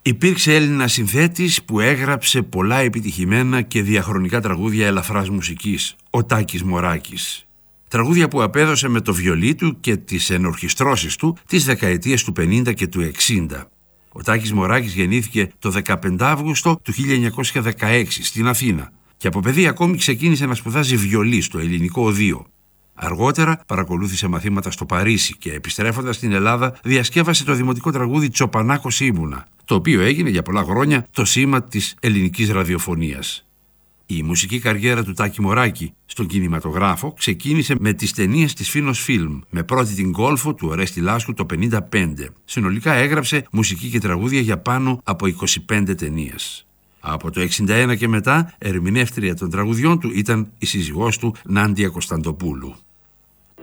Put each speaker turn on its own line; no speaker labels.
Υπήρξε Έλληνας συνθέτης που έγραψε πολλά επιτυχημένα και διαχρονικά τραγούδια ελαφράς μουσικής, ο Τάκης Μωράκης. Τραγούδια που απέδωσε με το βιολί του και τις ενορχιστρώσεις του τις δεκαετίες του 50 και του 60. Ο Τάκης Μωράκης γεννήθηκε το 15 Αύγουστο του 1916 στην Αθήνα και από παιδί ακόμη ξεκίνησε να σπουδάζει βιολί στο Ελληνικό Οδείο. Αργότερα παρακολούθησε μαθήματα στο Παρίσι και επιστρέφοντας στην Ελλάδα διασκεύασε το δημοτικό τραγούδι «Τσοπανάκος ήμουνα», το οποίο έγινε για πολλά χρόνια το σήμα της ελληνικής ραδιοφωνίας. Η μουσική καριέρα του Τάκη Μωράκη στον κινηματογράφο ξεκίνησε με τις ταινίες της Φίνος Φιλμ, με πρώτη την Γκόλφο του Ορέστη Λάσκου το 1955. Συνολικά έγραψε μουσική και τραγούδια για πάνω από 25 ταινίες. Από το 1961 και μετά, ερμηνεύτρια των τραγουδιών του ήταν η σύζυγός του Νάντια Κωνσταντοπούλου.